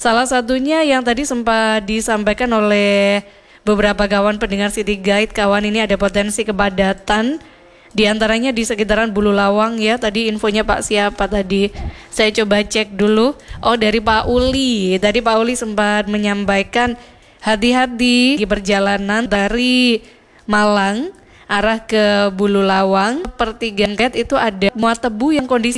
Salah satunya yang tadi sempat disampaikan oleh beberapa kawan pendengar City Guide, kawan, ini ada potensi kepadatan di antaranya di sekitaran Bulu Lawang ya. Tadi infonya Pak siapa tadi? Saya coba cek dulu. Oh, dari Pak Uli. Tadi Pak Uli sempat menyampaikan hati-hati di perjalanan dari Malang arah ke Bulu Lawang, pertigaan itu ada muat tebu yang kondisi